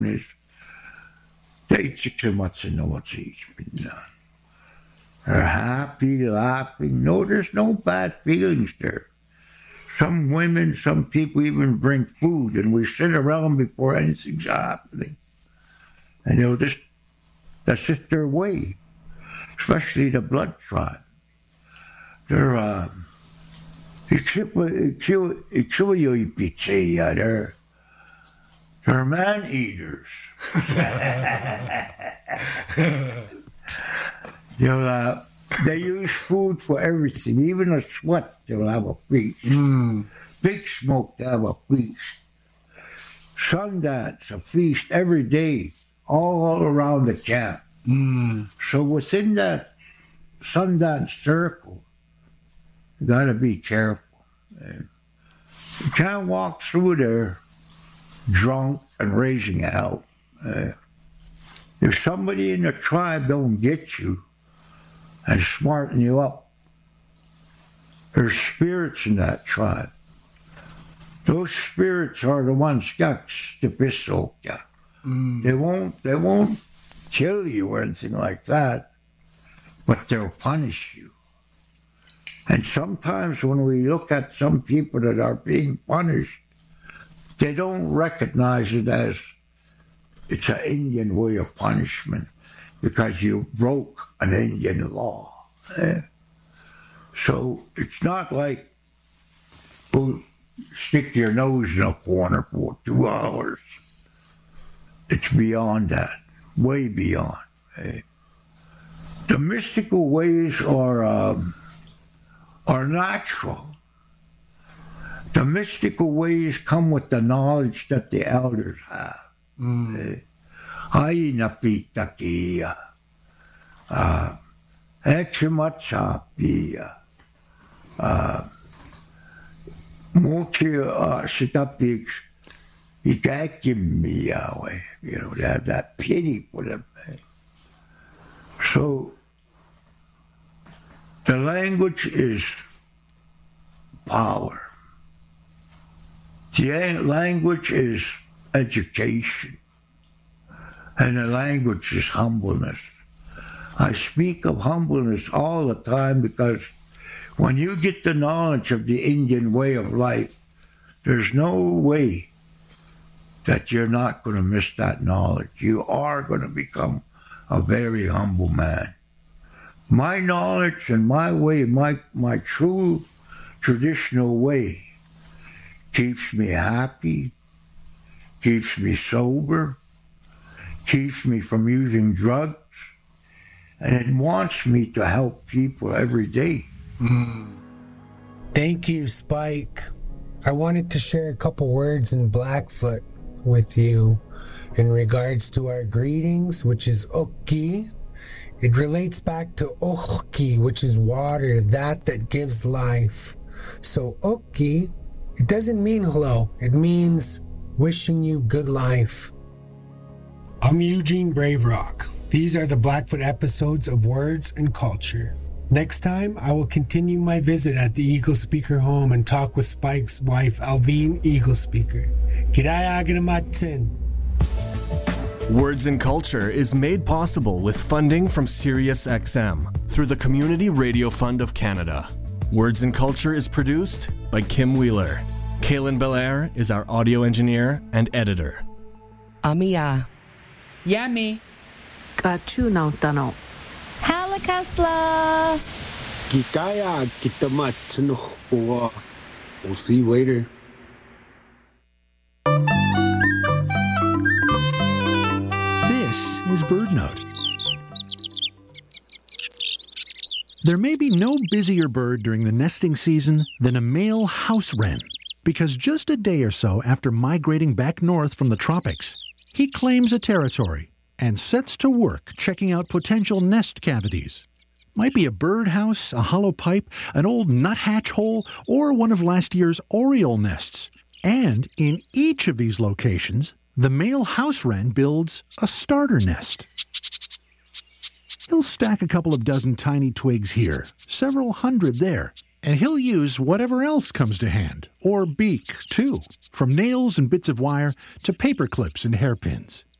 is they too much know what's been done. They're happy, laughing. No, there's no bad feelings there. Some women, some people even bring food, and we sit around before anything's happening. And that's just their way, especially the blood tribe. They're they're man eaters. They use food for everything, even a sweat, they'll have a feast. Big smoke, they have a feast. Sundance, a feast every day, all around the camp. So within that Sundance circle, you gotta be careful. You can't walk through there drunk and raising hell. If somebody in the tribe don't get you and smarten you up, there's spirits in that tribe. Those spirits are the ones that stipisoka. They won't kill you or anything like that, but they'll punish you. And sometimes when we look at some people that are being punished, they don't recognize it as it's an Indian way of punishment because you broke an Indian law. So it's not like stick your nose in a corner for 2 hours. It's beyond that, way beyond. The mystical ways are natural. The mystical ways come with the knowledge that the elders have. Ai napita kia, eximatsapia, mokia sitapix, ikakimia, they have that pity for them. So the language is power. The language is education. And the language is humbleness. I speak of humbleness all the time because when you get the knowledge of the Indian way of life, there's no way that you're not going to miss that knowledge. You are going to become a very humble man. My knowledge and my way, my true traditional way keeps me happy, keeps me sober, keeps me from using drugs, and it wants me to help people every day. Thank you, Spike. I wanted to share a couple words in Blackfoot with you in regards to our greetings, which is Okki. It relates back to Okki, which is water, that gives life. So Okki, it doesn't mean hello. It means wishing you good life. I'm Eugene Braverock. These are the Blackfoot episodes of Words and Culture. Next time, I will continue my visit at the Eagle Speaker home and talk with Spike's wife, Alvine Eagle Speaker. G'day, Aganamatsin. Words and Culture is made possible with funding from SiriusXM through the Community Radio Fund of Canada. Words and Culture is produced by Kim Wheeler. Kaylin Belair is our audio engineer and editor. Amiya. Yummy. Kachunautano. Halakasla. Gikaya Gitamatsunuhua. We'll see you later. This is BirdNote. There may be no busier bird during the nesting season than a male house wren, because just a day or so after migrating back north from the tropics, he claims a territory and sets to work checking out potential nest cavities. Might be a birdhouse, a hollow pipe, an old nuthatch hole, or one of last year's oriole nests. And in each of these locations, the male house wren builds a starter nest. He'll stack a couple of dozen tiny twigs here, several hundred there, And he'll use whatever else comes to hand, or beak, too, from nails and bits of wire to paper clips and hairpins.